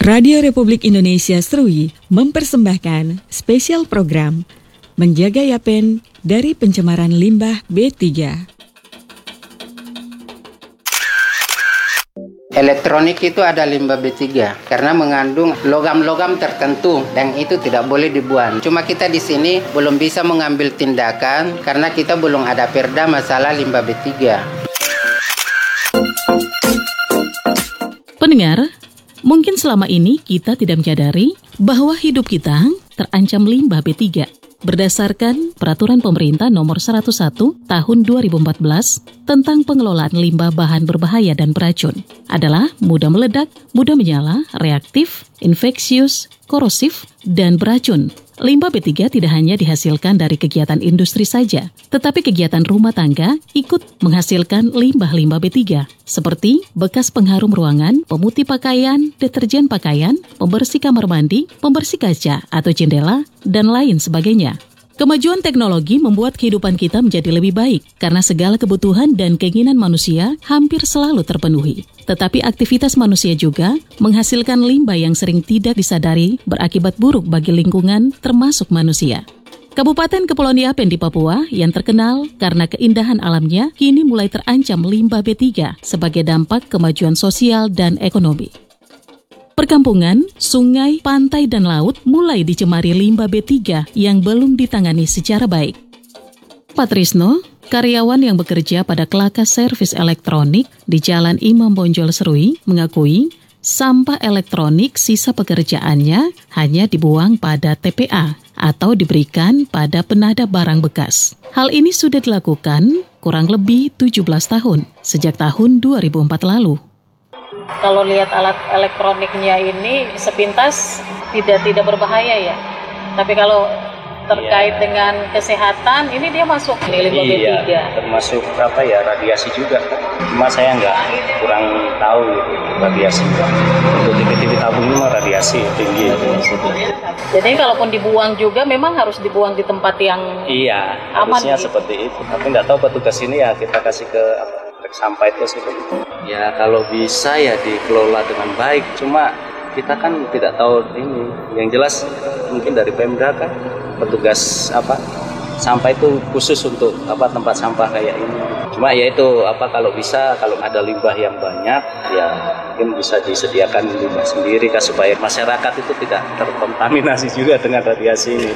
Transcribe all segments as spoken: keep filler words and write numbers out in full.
Radio Republik Indonesia Serui mempersembahkan spesial program Menjaga Yapen dari Pencemaran Limbah B tiga. Elektronik itu ada limbah B tiga karena mengandung logam-logam tertentu dan itu tidak boleh dibuang. Cuma kita di sini belum bisa mengambil tindakan karena kita belum ada perda masalah limbah B tiga. Pendengar, mungkin selama ini kita tidak menyadari bahwa hidup kita terancam limbah B tiga. Berdasarkan Peraturan Pemerintah Nomor seratus satu Tahun dua ribu empat belas tentang pengelolaan limbah bahan berbahaya dan beracun, adalah mudah meledak, mudah menyala, reaktif, infeksius, korosif, dan beracun. Limbah B tiga tidak hanya dihasilkan dari kegiatan industri saja, tetapi kegiatan rumah tangga ikut menghasilkan limbah-limbah B tiga, seperti bekas pengharum ruangan, pemutih pakaian, deterjen pakaian, pembersih kamar mandi, pembersih kaca atau jendela, dan lain sebagainya. Kemajuan teknologi membuat kehidupan kita menjadi lebih baik karena segala kebutuhan dan keinginan manusia hampir selalu terpenuhi. Tetapi aktivitas manusia juga menghasilkan limbah yang sering tidak disadari berakibat buruk bagi lingkungan termasuk manusia. Kabupaten Kepulauan Yapen di Papua yang terkenal karena keindahan alamnya kini mulai terancam limbah B tiga sebagai dampak kemajuan sosial dan ekonomi. Perkampungan, sungai, pantai, dan laut mulai dicemari limbah B tiga yang belum ditangani secara baik. Patrisno, karyawan yang bekerja pada Kelaka Servis Elektronik di Jalan Imam Bonjol Serui, mengakui sampah elektronik sisa pekerjaannya hanya dibuang pada T P A atau diberikan pada penada barang bekas. Hal ini sudah dilakukan kurang lebih tujuh belas tahun, sejak tahun dua ribu empat lalu. Kalau lihat alat elektroniknya ini sepintas tidak tidak berbahaya ya. Tapi kalau terkait iya. dengan kesehatan ini dia masuk nih limbah iya, B tiga. Termasuk apa ya radiasi juga. Cuma saya nggak kurang tahu gitu, radiasi. Untuk T V-T V tabung ini mah radiasi tinggi. Radiasi tinggi. Jadi kalaupun dibuang juga memang harus dibuang di tempat yang iya, aman. Harusnya gitu. Seperti itu. Tapi nggak tahu petugas ini ya kita kasih ke apa, sampah itu sih begitu. Ya kalau bisa ya dikelola dengan baik. Cuma kita kan tidak tahu ini. Yang jelas mungkin dari Pemda kan petugas apa sampah itu khusus untuk apa tempat sampah kayak ini. Cuma ya itu apa kalau bisa kalau ada limbah yang banyak ya mungkin bisa disediakan limbah sendiri kan supaya masyarakat itu tidak terkontaminasi juga dengan radiasi ini.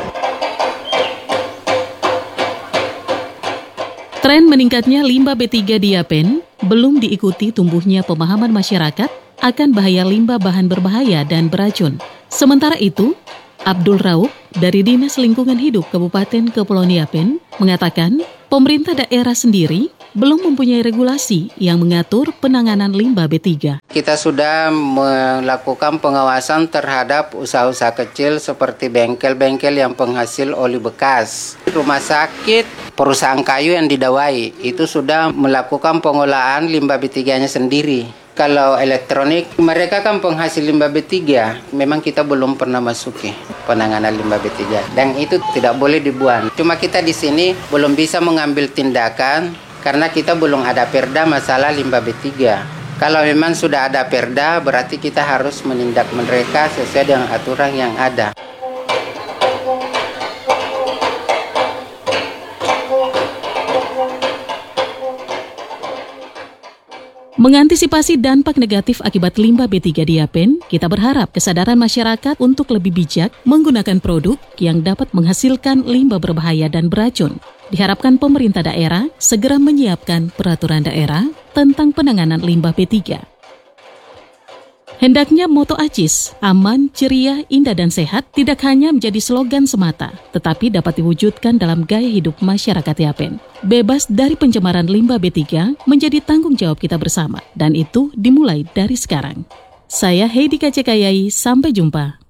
Tren meningkatnya limbah B tiga di Yapen belum diikuti tumbuhnya pemahaman masyarakat akan bahaya limbah bahan berbahaya dan beracun. Sementara itu, Abdul Rauf dari Dinas Lingkungan Hidup Kabupaten Kepulauan Yapen mengatakan pemerintah daerah sendiri belum mempunyai regulasi yang mengatur penanganan limbah B tiga. Kita sudah melakukan pengawasan terhadap usaha-usaha kecil seperti bengkel-bengkel yang penghasil oli bekas, rumah sakit, perusahaan kayu yang didawai, itu sudah melakukan pengolahan limbah B tiga-nya sendiri. Kalau elektronik, mereka kan penghasil limbah B tiga. Memang kita belum pernah masuki penanganan limbah B tiga. Dan itu tidak boleh dibuang. Cuma kita di sini belum bisa mengambil tindakan karena kita belum ada perda masalah limbah B tiga. Kalau memang sudah ada perda, berarti kita harus menindak mereka sesuai dengan aturan yang ada. Mengantisipasi dampak negatif akibat limbah B tiga di Yapen, kita berharap kesadaran masyarakat untuk lebih bijak menggunakan produk yang dapat menghasilkan limbah berbahaya dan beracun. Diharapkan pemerintah daerah segera menyiapkan peraturan daerah tentang penanganan limbah B tiga. Hendaknya moto A C I S, aman, ceria, indah, dan sehat tidak hanya menjadi slogan semata, tetapi dapat diwujudkan dalam gaya hidup masyarakat Yapen. Bebas dari pencemaran limbah B tiga menjadi tanggung jawab kita bersama, dan itu dimulai dari sekarang. Saya Heidi Kacekayai, sampai jumpa.